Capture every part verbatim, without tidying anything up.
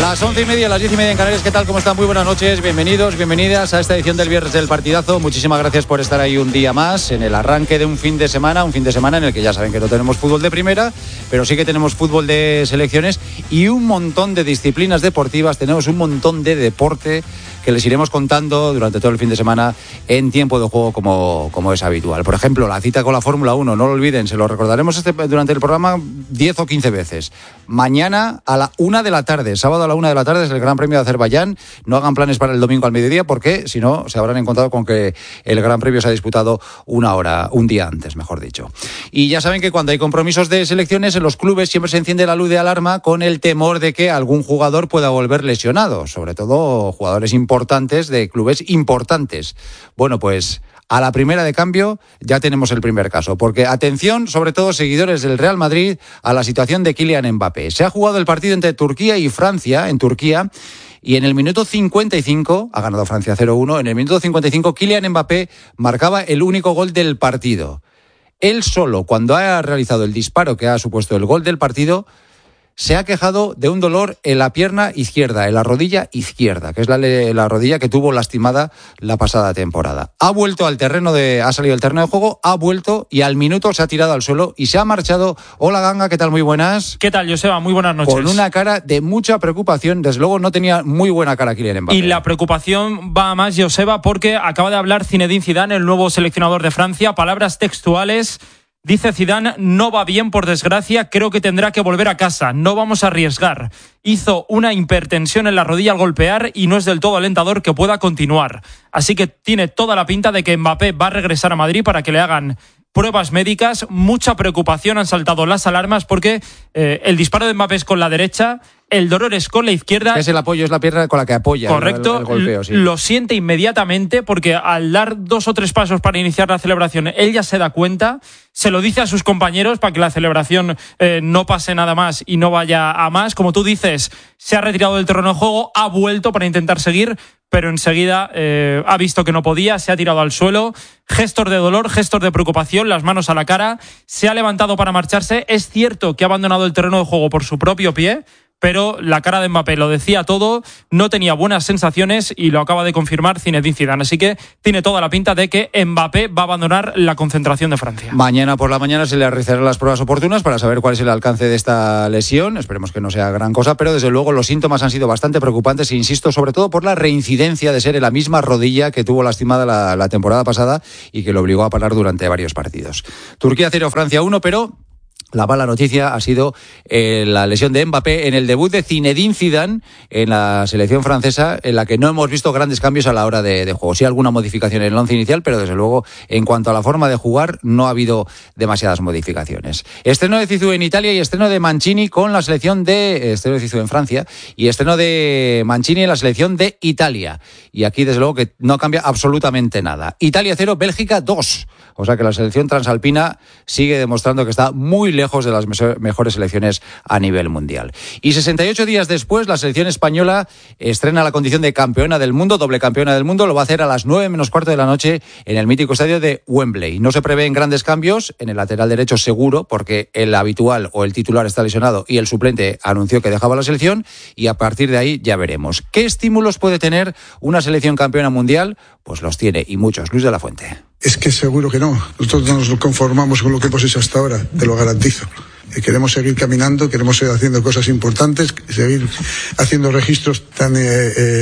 Las once y media, las diez y media en Canarias. ¿Qué tal? ¿Cómo están? Muy buenas noches. Bienvenidos, bienvenidas a esta edición del Viernes del Partidazo. Muchísimas gracias por estar ahí un día más en el arranque de un fin de semana. Un fin de semana en el que ya saben que no tenemos fútbol de primera, pero sí que tenemos fútbol de selecciones y un montón de disciplinas deportivas. Tenemos un montón de deporte que les iremos contando durante todo el fin de semana en tiempo de juego como, como es habitual. Por ejemplo, la cita con la Fórmula uno, no lo olviden, se lo recordaremos este, durante el programa diez o quince veces. Mañana a la una de la tarde, sábado a la una de la tarde es el Gran Premio de Azerbaiyán. No hagan planes para el domingo al mediodía porque si no se habrán encontrado con que el Gran Premio se ha disputado una hora, un día antes, mejor dicho. Y ya saben que cuando hay compromisos de selecciones en los clubes siempre se enciende la luz de alarma con el temor de que algún jugador pueda volver lesionado, sobre todo jugadores importantes de clubes importantes. Bueno, pues a la primera de cambio ya tenemos el primer caso, porque atención, sobre todo seguidores del Real Madrid, a la situación de Kylian Mbappé. Se ha jugado el partido entre Turquía y Francia, en Turquía, y en el minuto cincuenta y cinco, ha ganado Francia cero uno, en el minuto cincuenta y cinco Kylian Mbappé marcaba el único gol del partido. Él solo, cuando ha realizado el disparo que ha supuesto el gol del partido, se ha quejado de un dolor en la pierna izquierda, en la rodilla izquierda, que es la, la rodilla que tuvo lastimada la pasada temporada. Ha vuelto al terreno de, ha salido del terreno de juego, ha vuelto y al minuto se ha tirado al suelo y se ha marchado. Hola Ganga, ¿qué tal? Muy buenas. ¿Qué tal, Joseba? Muy buenas noches. Con una cara de mucha preocupación, desde luego no tenía muy buena cara Kylian Mbappé. Y la preocupación va a más, Joseba, porque acaba de hablar Zinedine Zidane, el nuevo seleccionador de Francia, palabras textuales. Dice Zidane, no va bien por desgracia, creo que tendrá que volver a casa, no vamos a arriesgar. Hizo una hipertensión en la rodilla al golpear y no es del todo alentador que pueda continuar. Así que tiene toda la pinta de que Mbappé va a regresar a Madrid para que le hagan pruebas médicas. Mucha preocupación, han saltado las alarmas porque eh, el disparo de Mbappé es con la derecha, el dolor es con la izquierda. Es el apoyo, es la pierna con la que apoya. Correcto, el, el golpeo, sí. Lo siente inmediatamente porque al dar dos o tres pasos para iniciar la celebración, él ya se da cuenta, se lo dice a sus compañeros para que la celebración eh, no pase nada más y no vaya a más. Como tú dices, se ha retirado del terreno de juego, ha vuelto para intentar seguir, pero enseguida eh, ha visto que no podía, se ha tirado al suelo, gestos de dolor, gestos de preocupación, las manos a la cara, se ha levantado para marcharse. Es cierto que ha abandonado el terreno de juego por su propio pie, pero la cara de Mbappé lo decía todo, no tenía buenas sensaciones y lo acaba de confirmar Zinedine Zidane. Así que tiene toda la pinta de que Mbappé va a abandonar la concentración de Francia. Mañana por la mañana se le realizarán las pruebas oportunas para saber cuál es el alcance de esta lesión. Esperemos que no sea gran cosa, pero desde luego los síntomas han sido bastante preocupantes e insisto, sobre todo por la reincidencia de ser en la misma rodilla que tuvo lastimada la, la temporada pasada y que lo obligó a parar durante varios partidos. Turquía cero, Francia uno, pero la mala noticia ha sido eh, la lesión de Mbappé en el debut de Zinedine Zidane en la selección francesa, en la que no hemos visto grandes cambios a la hora de, de juego. Sí, alguna modificación en el once inicial, pero desde luego en cuanto a la forma de jugar no ha habido demasiadas modificaciones. Estreno de Zizou en Italia y estreno de Mancini con la selección de... Estreno de Zizou en Francia y estreno de Mancini en la selección de Italia. Y aquí desde luego que no cambia absolutamente nada. Italia cero, Bélgica dos. O sea que la selección transalpina sigue demostrando que está muy lejos de las mejores selecciones a nivel mundial. Y sesenta y ocho días después, la selección española estrena la condición de campeona del mundo, doble campeona del mundo. Lo va a hacer a las nueve menos cuarto de la noche en el mítico estadio de Wembley. No se prevén grandes cambios en el lateral derecho seguro, porque el habitual o el titular está lesionado y el suplente anunció que dejaba la selección, y a partir de ahí ya veremos. ¿Qué estímulos puede tener una selección campeona mundial? Pues los tiene, y muchos. Luis de la Fuente. Es que seguro que no. Nosotros no nos conformamos con lo que hemos hecho hasta ahora, te lo garantizo. Queremos seguir caminando, queremos seguir haciendo cosas importantes, seguir haciendo registros tan eh,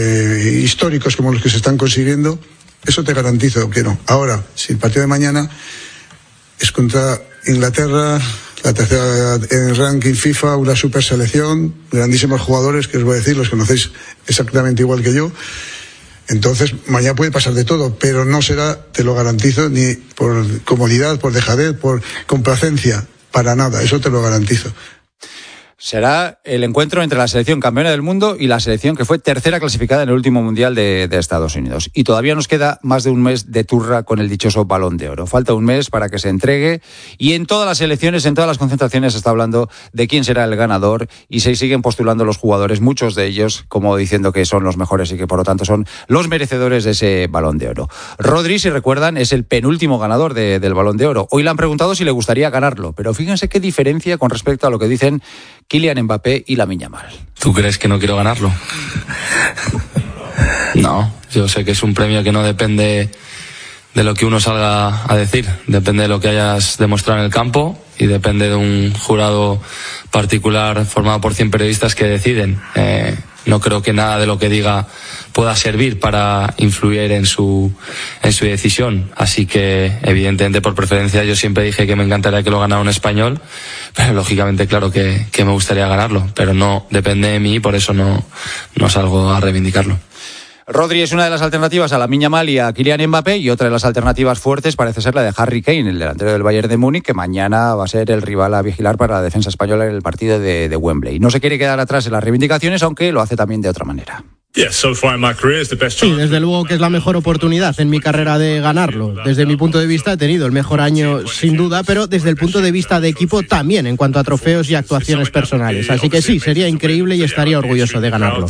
eh, históricos como los que se están consiguiendo. Eso te garantizo que no. Ahora, si el partido de mañana es contra Inglaterra, la tercera en el ranking FIFA, una super selección, grandísimos jugadores, que os voy a decir, los conocéis exactamente igual que yo. Entonces, mañana puede pasar de todo, pero no será, te lo garantizo, ni por comodidad, por dejadez, por complacencia, para nada, eso te lo garantizo. Será el encuentro entre la selección campeona del mundo y la selección que fue tercera clasificada en el último Mundial de, de Estados Unidos. Y todavía nos queda más de un mes de turra con el dichoso Balón de Oro. Falta un mes para que se entregue y en todas las elecciones, en todas las concentraciones se está hablando de quién será el ganador y se siguen postulando los jugadores, muchos de ellos como diciendo que son los mejores y que por lo tanto son los merecedores de ese Balón de Oro. Rodri, si recuerdan, es el penúltimo ganador de, del Balón de Oro. Hoy le han preguntado si le gustaría ganarlo, pero fíjense qué diferencia con respecto a lo que dicen Kylian Mbappé y Lamine Yamal. ¿Tú crees que no quiero ganarlo? No, yo sé que es un premio que no depende de lo que uno salga a decir, depende de lo que hayas demostrado en el campo y depende de un jurado particular formado por cien periodistas que deciden. Eh, no creo que nada de lo que diga pueda servir para influir en su en su decisión, así que evidentemente por preferencia yo siempre dije que me encantaría que lo ganara un español, pero lógicamente claro que, que me gustaría ganarlo, pero no depende de mí, por eso no, no salgo a reivindicarlo. Rodri es una de las alternativas a Lamine Yamal y a Kylian Mbappé, y otra de las alternativas fuertes parece ser la de Harry Kane, el delantero del Bayern de Múnich, que mañana va a ser el rival a vigilar para la defensa española en el partido de, de Wembley. No se quiere quedar atrás en las reivindicaciones, aunque lo hace también de otra manera. Sí, desde luego que es la mejor oportunidad en mi carrera de ganarlo. Desde mi punto de vista he tenido el mejor año sin duda, pero desde el punto de vista de equipo también en cuanto a trofeos y actuaciones personales. Así que sí, sería increíble y estaría orgulloso de ganarlo.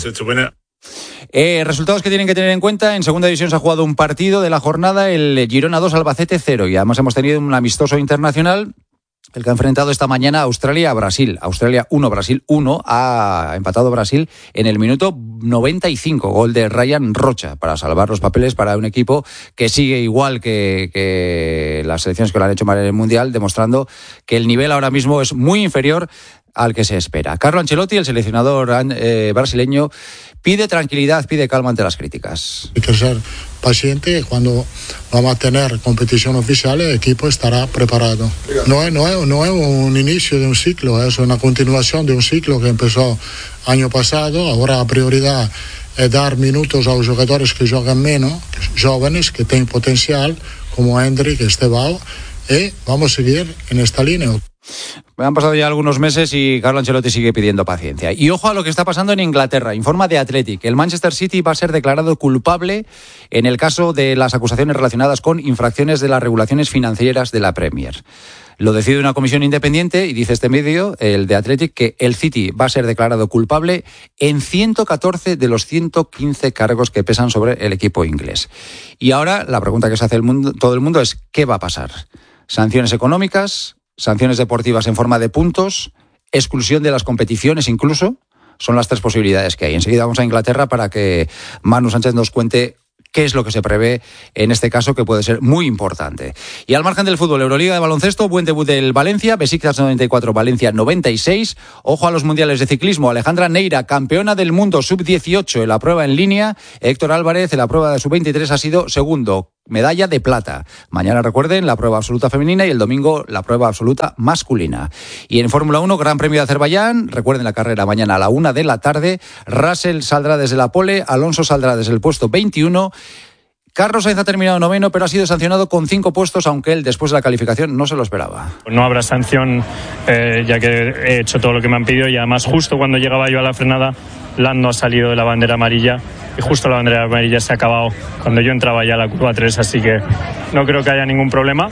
Eh, resultados que tienen que tener en cuenta: en segunda división se ha jugado un partido de la jornada, el Girona dos, Albacete cero, y además hemos tenido un amistoso internacional, el que ha enfrentado esta mañana a Australia a Brasil. Australia uno, Brasil uno, ha empatado Brasil en el minuto noventa y cinco, gol de Ryan Rocha, para salvar los papeles para un equipo que sigue igual que, que las selecciones que lo han hecho mal en el Mundial, demostrando que el nivel ahora mismo es muy inferior al que se espera. Carlo Ancelotti, el seleccionador eh, brasileño, pide tranquilidad, pide calma ante las críticas. Hay que ser paciente. Cuando vamos a tener competición oficial, el equipo estará preparado. No es, no es, no es un inicio de un ciclo, es una continuación de un ciclo que empezó año pasado. Ahora la prioridad es dar minutos a los jugadores que juegan menos, jóvenes, que tienen potencial, como Endrick, Estevao, y vamos a seguir en esta línea. Han pasado ya algunos meses y Carlo Ancelotti sigue pidiendo paciencia. Y ojo a lo que está pasando en Inglaterra. Informa The Athletic. El Manchester City va a ser declarado culpable en el caso de las acusaciones relacionadas con infracciones de las regulaciones financieras de la Premier. Lo decide una comisión independiente y dice este medio, el The Athletic, que el City va a ser declarado culpable en ciento catorce de los ciento quince cargos que pesan sobre el equipo inglés. Y ahora la pregunta que se hace el mundo, todo el mundo es: ¿qué va a pasar? ¿Sanciones económicas? ¿Sanciones deportivas en forma de puntos? ¿Exclusión de las competiciones incluso? Son las tres posibilidades que hay. Enseguida vamos a Inglaterra para que Manu Sánchez nos cuente qué es lo que se prevé en este caso, que puede ser muy importante. Y al margen del fútbol, Euroliga de baloncesto, buen debut del Valencia, Besiktas noventa y cuatro, Valencia noventa y seis. Ojo a los mundiales de ciclismo, Alejandra Neira, campeona del mundo sub dieciocho en la prueba en línea. Héctor Álvarez en la prueba de sub veintitrés ha sido segundo, medalla de plata. Mañana, recuerden, la prueba absoluta femenina y el domingo la prueba absoluta masculina. Y en Fórmula uno, Gran Premio de Azerbaiyán, recuerden la carrera mañana a la una de la tarde. Russell saldrá desde la pole, Alonso saldrá desde el puesto veintiuno. Carlos Sainz ha terminado noveno, pero ha sido sancionado con cinco puestos, aunque él después de la calificación no se lo esperaba. No habrá sanción, eh, ya que he hecho todo lo que me han pedido, y además justo cuando llegaba yo a la frenada, Lando ha salido de la bandera amarilla y justo la bandera amarilla se ha acabado cuando yo entraba ya a la curva tres, así que no creo que haya ningún problema,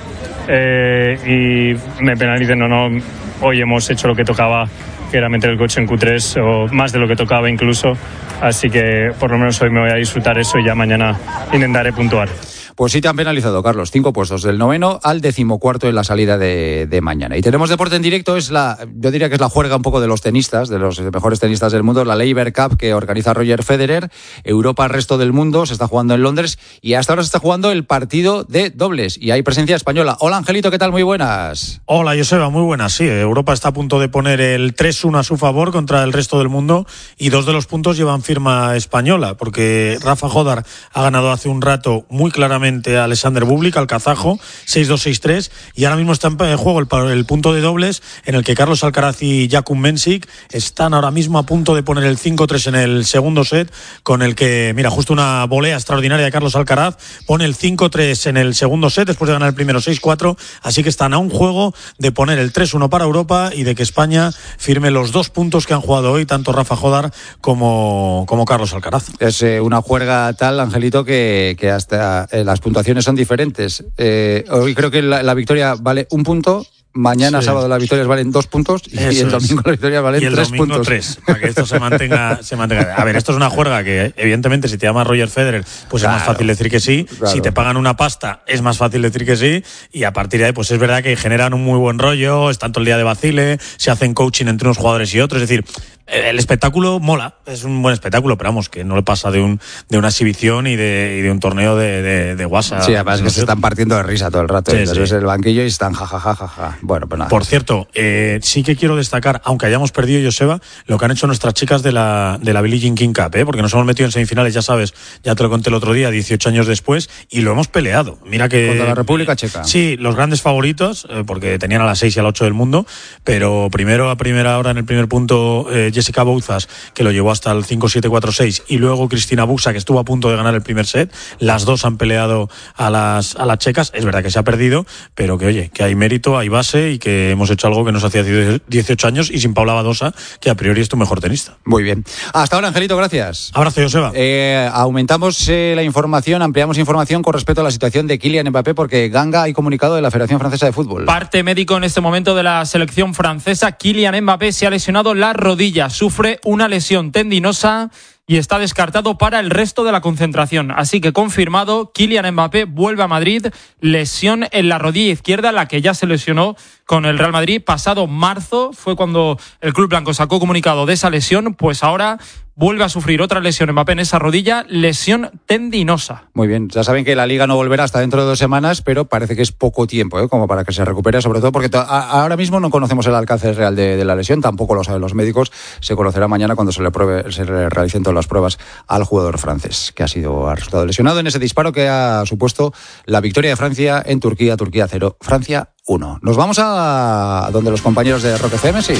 eh, y me penalicen o no, hoy hemos hecho lo que tocaba, que era meter el coche en Q tres, o más de lo que tocaba incluso, así que por lo menos hoy me voy a disfrutar eso y ya mañana intentaré puntuar. Pues sí te han penalizado, Carlos. Cinco puestos, del noveno al decimocuarto en la salida de, de mañana. Y tenemos deporte en directo, es la, yo diría que es la juerga un poco de los tenistas, de los mejores tenistas del mundo, la Laver Cup que organiza Roger Federer. Europa, resto del mundo, se está jugando en Londres y hasta ahora se está jugando el partido de dobles y hay presencia española. Hola Angelito, ¿qué tal? Muy buenas. Hola Joseba, muy buenas. Sí, Europa está a punto de poner el tres uno a su favor contra el resto del mundo y dos de los puntos llevan firma española, porque Rafa Jodar ha ganado hace un rato muy claramente a Alexander Bublik, al kazajo, seis dos seis tres, y ahora mismo está en juego el, el punto de dobles en el que Carlos Alcaraz y Jakub Mensik están ahora mismo a punto de poner el cinco tres en el segundo set, con el que, mira, justo una volea extraordinaria de Carlos Alcaraz pone el cinco tres en el segundo set después de ganar el primero seis cuatro, así que están a un juego de poner el tres uno para Europa y de que España firme los dos puntos que han jugado hoy tanto Rafa Jodar como, como Carlos Alcaraz. Es eh, una juerga tal, Angelito, que, que hasta eh, las puntuaciones son diferentes. Eh, hoy creo que la, la victoria vale un punto, Mañana, sí. sábado, las victorias valen dos puntos y Eso el domingo es. las victorias valen y el tres domingo puntos. tres, para que esto se mantenga, se mantenga. A ver, esto es una juerga que, evidentemente, si te llama Roger Federer, pues claro, es más fácil decir que sí. Claro. Si te pagan una pasta, es más fácil decir que sí. Y a partir de ahí, pues es verdad que generan un muy buen rollo, están todo el día de vacile, se hacen coaching entre unos jugadores y otros. Es decir, el espectáculo mola, es un buen espectáculo, pero vamos, que no le pasa de un de una exhibición y de, y de un torneo de, de, de WhatsApp. Sí, además no que sé. Se están partiendo de risa todo el rato. Sí, sí. Ves el banquillo y están jajajaja. Ja, ja, ja. Bueno, pues nada. Por cierto, eh, sí que quiero destacar, aunque hayamos perdido, Joseba, lo que han hecho nuestras chicas de la, de la Billie Jean King Cup, ¿eh? Porque nos hemos metido en semifinales, ya sabes, ya te lo conté el otro día, dieciocho años después, y lo hemos peleado. Mira que... Contra la República Checa. Sí, los grandes favoritos, eh, porque tenían a las seis y a las ocho del mundo, pero primero a primera hora en el primer punto eh, Jessica Bouzas, que lo llevó hasta el cinco siete cuatro seis, y luego Cristina Buxa, que estuvo a punto de ganar el primer set. Las dos han peleado a las, a las checas. Es verdad que se ha perdido, pero que oye, que hay mérito, hay base y que hemos hecho algo que nos hacía dieciocho años y sin Paula Badosa, que a priori es tu mejor tenista. Muy bien. Hasta ahora, Angelito, gracias. Abrazo, Joseba. Eh, aumentamos eh, la información, ampliamos información con respecto a la situación de Kylian Mbappé, porque Ganga hay comunicado de la Federación Francesa de Fútbol. Parte médico en este momento de la selección francesa. Kylian Mbappé se ha lesionado la rodilla, sufre una lesión tendinosa y está descartado para el resto de la concentración. Así que confirmado, Kylian Mbappé vuelve a Madrid, lesión en la rodilla izquierda, la que ya se lesionó con el Real Madrid pasado marzo. Fue cuando el club blanco sacó comunicado de esa lesión, pues ahora vuelve a sufrir otra lesión Mbappé en esa rodilla, lesión tendinosa. Muy bien, ya saben que la Liga no volverá hasta dentro de dos semanas, pero parece que es poco tiempo, ¿eh? Como para que se recupere, sobre todo porque to- a- ahora mismo no conocemos el alcance real de, de la lesión, tampoco lo saben los médicos, se conocerá mañana cuando se le, pruebe, se le realicen todas las pruebas al jugador francés, que ha sido ha resultado lesionado en ese disparo que ha supuesto la victoria de Francia en Turquía, Turquía cero, Francia uno. Nos vamos a donde los compañeros de Rock F M, sí.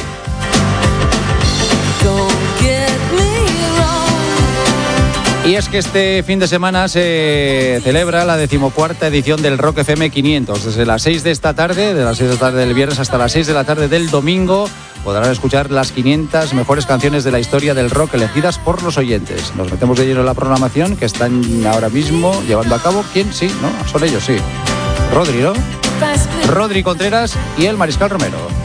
Y es que este fin de semana se celebra la decimocuarta edición del Rock F M quinientos. Desde las seis de esta tarde, de las seis de la tarde del viernes hasta las seis de la tarde del domingo, podrán escuchar las quinientas mejores canciones de la historia del rock elegidas por los oyentes. Nos metemos de lleno en la programación que están ahora mismo llevando a cabo. ¿Quién? Sí, ¿no? Son ellos, sí. Rodri, ¿no? Rodri Contreras y el Mariscal Romero.